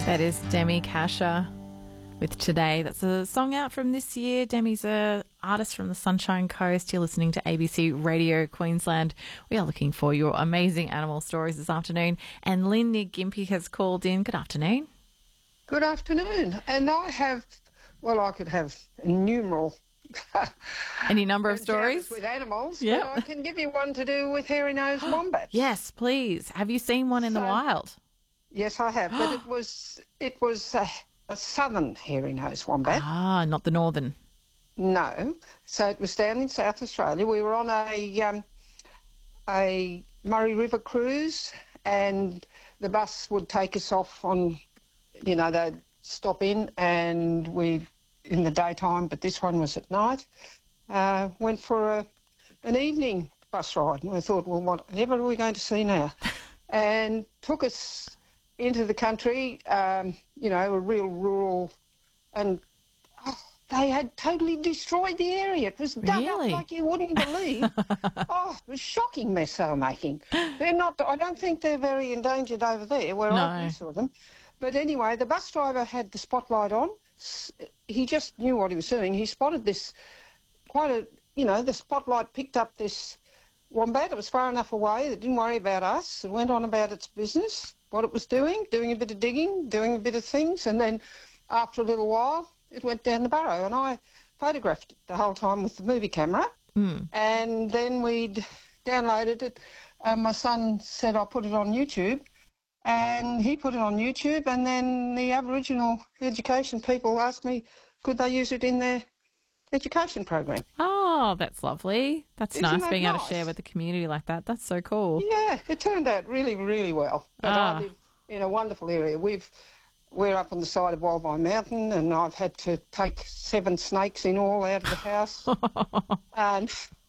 That is Demi Kasha with Today. That's a song out from this year. Demi's an artist from the Sunshine Coast. You're listening to ABC Radio Queensland. We are looking for your amazing animal stories this afternoon. And Lynn near Gympie has called in. Good afternoon. Good afternoon. And I have, well, I could have innumerable Any number of stories with animals, Yep. but I can give you one to do with hairy-nosed wombats. Yes, please. Have you seen one in the wild? Yes, I have, but it was a southern hairy-nosed wombat. Ah, not the northern. No, so it was down in South Australia. We were on a Murray River cruise, and the bus would take us off on, they'd stop in, and we, in the daytime, but this one was at night, went for an evening bus ride. And we thought, well, whatever are we going to see now? And took us into the country, a real rural, and they had totally destroyed the area. It was dug up like you wouldn't believe. It was a shocking mess they were making. They're not, I don't think they're very endangered over there where I saw them. But anyway, the bus driver had the spotlight on. He just knew what he was doing. He spotted this the spotlight picked up this wombat. It was far enough away. It didn't worry about us. It went on about its business, what it was doing a bit of digging, doing a bit of things. And then after a little while, it went down the burrow. And I photographed it the whole time with the movie camera. And then we'd downloaded it. My son said I'll put it on YouTube. And he put it on YouTube. And then the Aboriginal education people asked me, could they use it in their education program? Oh, that's lovely. That's Isn't nice that being able to nice? share with the community like that. That's so cool. Yeah, it turned out really, really well. But I live in a wonderful area. We're up on the side of Wildvine Mountain, and I've had to take 7 snakes in all out of the house. And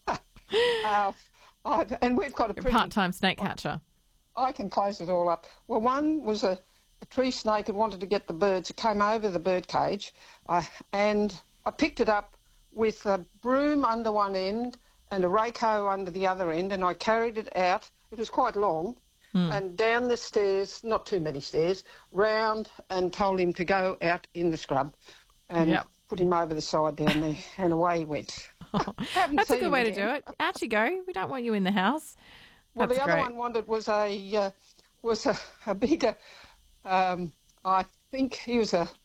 and we've got a You're a part-time snake catcher. I can close it all up. Well, one was a tree snake that wanted to get the birds. It came over the bird cage, and I picked it up with a broom under one end and a rake hoe under the other end, and I carried it out. It was quite long, and down the stairs, not too many stairs, round, and told him to go out in the scrub and put him over the side down there, and away he went. That's a good way to do it. Out you go. We don't want you in the house. Well, That's the other one wanted was a bigger. I think he was a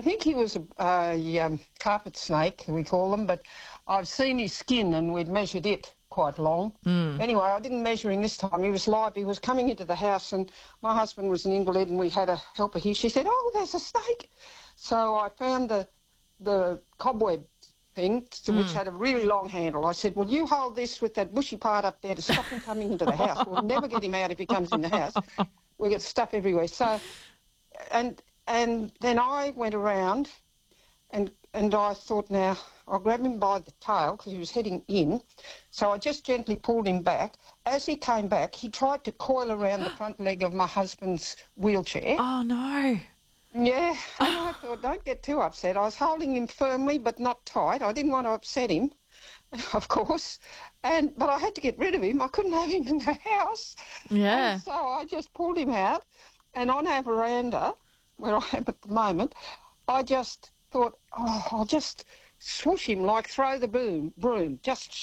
carpet snake, we call them, but I've seen his skin and we'd measured it quite long. Anyway, I didn't measure him this time. He was live. He was coming into the house, and my husband was an invalid, and we had a helper here. She said, "Oh, there's a snake." So I found the cobweb thing, which had a really long handle. I said, well, you hold this with that bushy part up there to stop him coming into the house. We'll never get him out if he comes in the house. We get stuff everywhere. So, and then I went around, and I thought, now, I'll grab him by the tail because he was heading in. So I just gently pulled him back. As he came back, he tried to coil around the front leg of my husband's wheelchair. Oh, no. Yeah, and I thought, don't get too upset. I was holding him firmly but not tight. I didn't want to upset him, of course, but I had to get rid of him. I couldn't have him in the house. Yeah. And so I just pulled him out, and on our veranda, where I am at the moment, I just thought, I'll just swoosh him, like throw the broom, just